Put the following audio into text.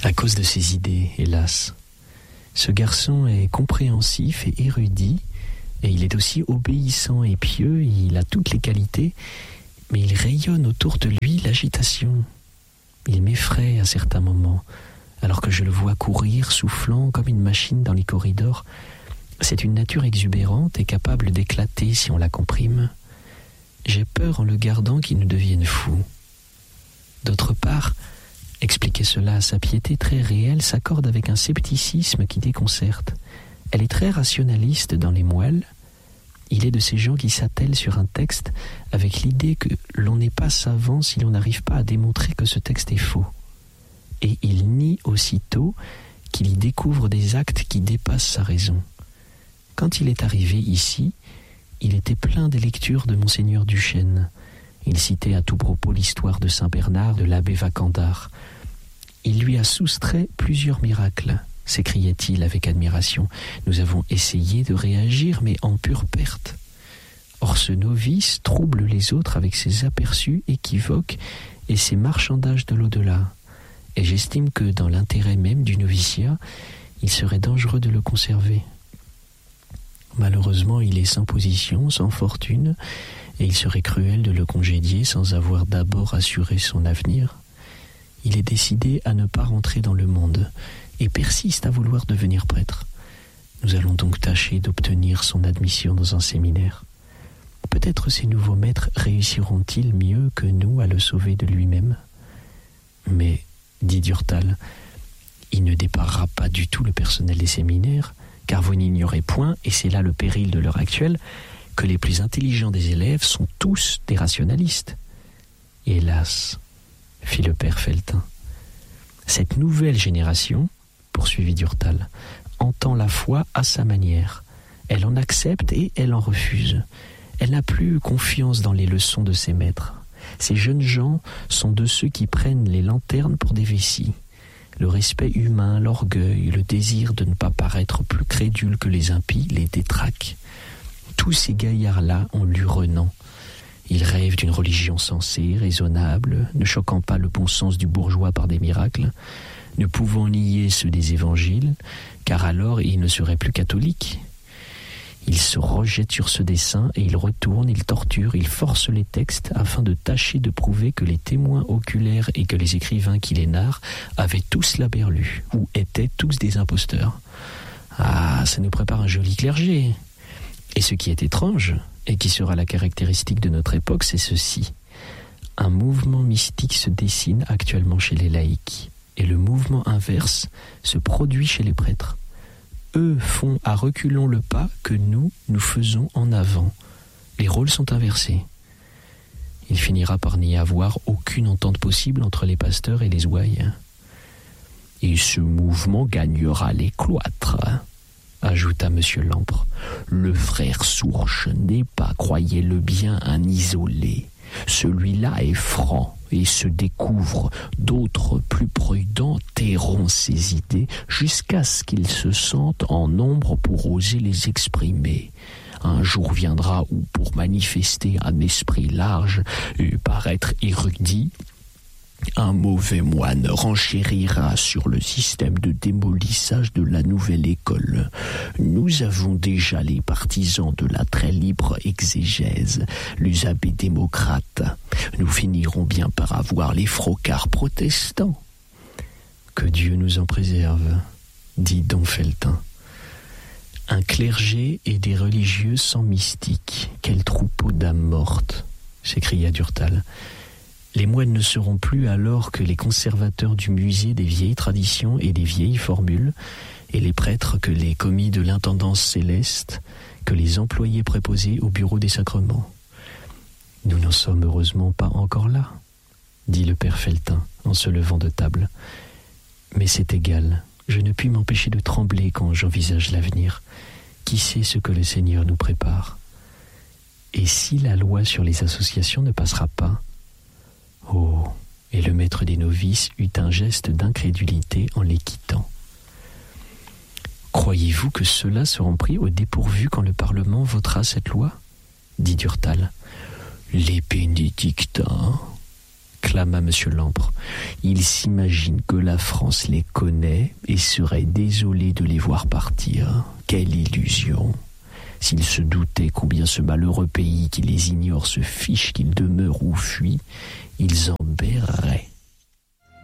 À cause de ses idées, hélas. Ce garçon est compréhensif et érudit, et il est aussi obéissant et pieux, il a toutes les qualités, mais il rayonne autour de lui l'agitation. Il m'effraie à certains moments, alors que je le vois courir, soufflant comme une machine dans les corridors. C'est une nature exubérante et capable d'éclater si on la comprime. J'ai peur en le gardant qu'il ne devienne fou. D'autre part, expliquer cela à sa piété très réelle s'accorde avec un scepticisme qui déconcerte. Elle est très rationaliste dans les moelles. Il est de ces gens qui s'attellent sur un texte avec l'idée que l'on n'est pas savant si l'on n'arrive pas à démontrer que ce texte est faux. Et il nie aussitôt qu'il y découvre des actes qui dépassent sa raison. Quand il est arrivé ici, il était plein des lectures de Monseigneur Duchesne. Il citait à tout propos l'histoire de Saint Bernard, de l'abbé Vacandard. Il lui a soustrait plusieurs miracles, s'écriait-il avec admiration. Nous avons essayé de réagir, mais en pure perte. Or ce novice trouble les autres avec ses aperçus équivoques et ses marchandages de l'au-delà. Et j'estime que dans l'intérêt même du noviciat, il serait dangereux de le conserver. Malheureusement, il est sans position, sans fortune, et il serait cruel de le congédier sans avoir d'abord assuré son avenir. Il est décidé à ne pas rentrer dans le monde, et persiste à vouloir devenir prêtre. Nous allons donc tâcher d'obtenir son admission dans un séminaire. Peut-être ces nouveaux maîtres réussiront-ils mieux que nous à le sauver de lui-même. Mais, dit Durtal, il ne déparera pas du tout le personnel des séminaires, car vous n'ignorez point, et c'est là le péril de l'heure actuelle, que les plus intelligents des élèves sont tous des rationalistes. Hélas, fit le père Felletin, cette nouvelle génération, poursuivit Durtal, entend la foi à sa manière. Elle en accepte et elle en refuse. Elle n'a plus confiance dans les leçons de ses maîtres. Ces jeunes gens sont de ceux qui prennent les lanternes pour des vessies. Le respect humain, l'orgueil, le désir de ne pas paraître plus crédule que les impies les détraquent. Tous ces gaillards-là ont lu Renan. Ils rêvent d'une religion sensée, raisonnable, ne choquant pas le bon sens du bourgeois par des miracles, ne pouvant nier ceux des évangiles, car alors ils ne seraient plus catholiques. Ils se rejettent sur ce dessein et ils retournent, ils torturent, ils forcent les textes afin de tâcher de prouver que les témoins oculaires et que les écrivains qui les narrent avaient tous la berlue, ou étaient tous des imposteurs. Ah, ça nous prépare un joli clergé. Et ce qui est étrange, et qui sera la caractéristique de notre époque, c'est ceci. Un mouvement mystique se dessine actuellement chez les laïcs, et le mouvement inverse se produit chez les prêtres. Eux font à reculons le pas que nous faisons en avant. Les rôles sont inversés. Il finira par n'y avoir aucune entente possible entre les pasteurs et les ouailles. Et ce mouvement gagnera les cloîtres, ajouta M. Lampre. Le frère Sourche n'est pas, croyez-le bien, un isolé. Celui-là est franc et se découvre. D'autres, plus prudents, tairont ses idées jusqu'à ce qu'ils se sentent en nombre pour oser les exprimer. Un jour viendra où, pour manifester un esprit large et paraître érudit, un mauvais moine renchérira sur le système de démolissage de la nouvelle école. Nous avons déjà les partisans de la très libre exégèse, les abbés démocrates. Nous finirons bien par avoir les frocards protestants. Que Dieu nous en préserve, dit don Felletin. Un clergé et des religieux sans mystique, quel troupeau d'âmes mortes, s'écria Durtal. Les moines ne seront plus alors que les conservateurs du musée des vieilles traditions et des vieilles formules, et les prêtres que les commis de l'intendance céleste, que les employés préposés au bureau des sacrements. Nous n'en sommes heureusement pas encore là, dit le père Felletin en se levant de table. Mais c'est égal, je ne puis m'empêcher de trembler quand j'envisage l'avenir. Qui sait ce que le Seigneur nous prépare? Et si la loi sur les associations ne passera pas? Oh, et le maître des novices eut un geste d'incrédulité en les quittant. Croyez-vous que ceux-là seront pris au dépourvu quand le Parlement votera cette loi? Dit Durtal. Les bénédictins, clama M. Lampre. Ils s'imaginent que la France les connaît et serait désolée de les voir partir. Quelle illusion! S'ils se doutaient combien ce malheureux pays qui les ignore se fiche qu'ils demeurent ou fuient, ils en berreraient.